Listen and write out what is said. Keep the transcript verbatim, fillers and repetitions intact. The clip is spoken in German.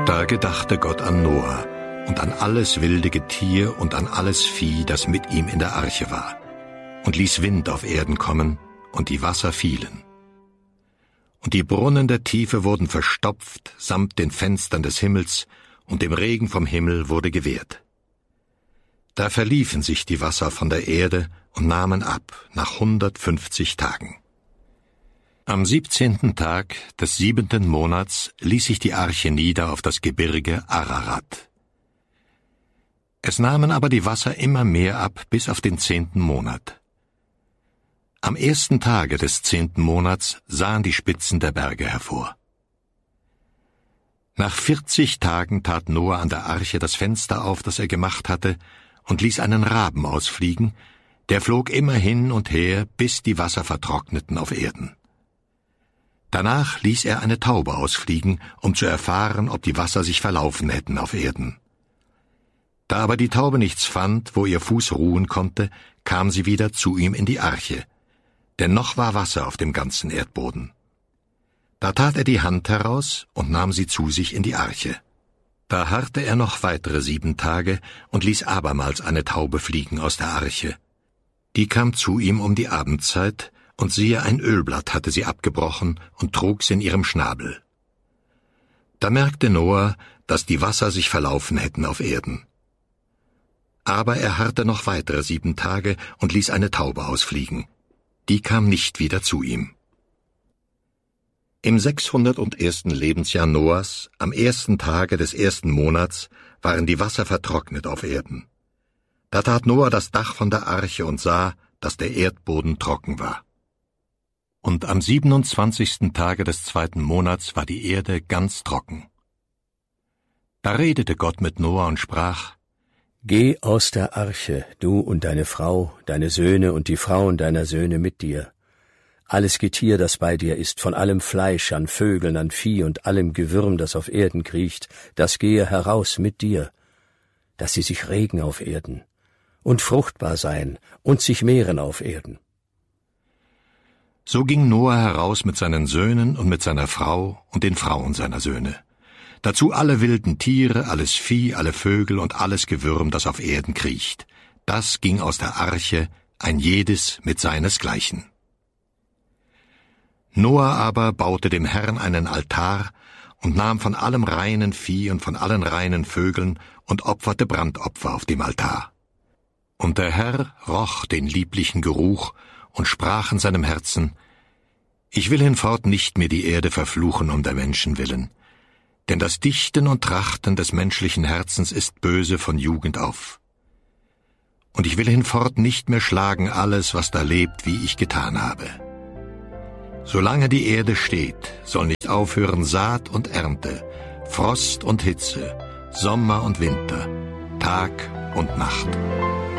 Da gedachte Gott an Noah und an alles wilde Getier und an alles Vieh, das mit ihm in der Arche war, und ließ Wind auf Erden kommen, und die Wasser fielen. Und die Brunnen der Tiefe wurden verstopft, samt den Fenstern des Himmels, und dem Regen vom Himmel wurde gewehrt. Da verliefen sich die Wasser von der Erde und nahmen ab nach hundertfünfzig Tagen. Am siebzehnten Tag des siebenten Monats ließ sich die Arche nieder auf das Gebirge Ararat. Es nahmen aber die Wasser immer mehr ab bis auf den zehnten Monat. Am ersten Tage des zehnten Monats sahen die Spitzen der Berge hervor. Nach vierzig Tagen tat Noah an der Arche das Fenster auf, das er gemacht hatte, und ließ einen Raben ausfliegen, der flog immer hin und her, bis die Wasser vertrockneten auf Erden. Danach ließ er eine Taube ausfliegen, um zu erfahren, ob die Wasser sich verlaufen hätten auf Erden. Da aber die Taube nichts fand, wo ihr Fuß ruhen konnte, kam sie wieder zu ihm in die Arche, denn noch war Wasser auf dem ganzen Erdboden. Da tat er die Hand heraus und nahm sie zu sich in die Arche. Da harrte er noch weitere sieben Tage und ließ abermals eine Taube fliegen aus der Arche. Die kam zu ihm um die Abendzeit, und siehe, ein Ölblatt hatte sie abgebrochen und trug's in ihrem Schnabel. Da merkte Noah, dass die Wasser sich verlaufen hätten auf Erden. Aber er harrte noch weitere sieben Tage und ließ eine Taube ausfliegen. Die kam nicht wieder zu ihm. Im sechshundertersten Lebensjahr Noahs, am ersten Tage des ersten Monats, waren die Wasser vertrocknet auf Erden. Da tat Noah das Dach von der Arche und sah, dass der Erdboden trocken war. Und am siebenundzwanzigsten Tage des zweiten Monats war die Erde ganz trocken. Da redete Gott mit Noah und sprach: Geh aus der Arche, du und deine Frau, deine Söhne und die Frauen deiner Söhne mit dir. Alles Getier, das bei dir ist, von allem Fleisch, an Vögeln, an Vieh und allem Gewürm, das auf Erden kriecht, das gehe heraus mit dir, dass sie sich regen auf Erden und fruchtbar seien und sich mehren auf Erden. So ging Noah heraus mit seinen Söhnen und mit seiner Frau und den Frauen seiner Söhne. Dazu alle wilden Tiere, alles Vieh, alle Vögel und alles Gewürm, das auf Erden kriecht. Das ging aus der Arche, ein jedes mit seinesgleichen. Noah aber baute dem Herrn einen Altar und nahm von allem reinen Vieh und von allen reinen Vögeln und opferte Brandopfer auf dem Altar. Und der Herr roch den lieblichen Geruch und sprach in seinem Herzen: Ich will hinfort nicht mehr die Erde verfluchen um der Menschen willen, denn das Dichten und Trachten des menschlichen Herzens ist böse von Jugend auf. Und ich will hinfort nicht mehr schlagen alles, was da lebt, wie ich getan habe. Solange die Erde steht, soll nicht aufhören Saat und Ernte, Frost und Hitze, Sommer und Winter, Tag und Nacht.